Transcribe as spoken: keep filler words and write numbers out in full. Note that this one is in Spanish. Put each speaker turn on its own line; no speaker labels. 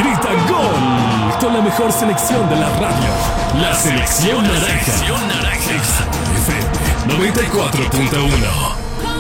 grita gol con la mejor selección de la radio. La selección naranja. Exa F M noventa y cuatro punto uno.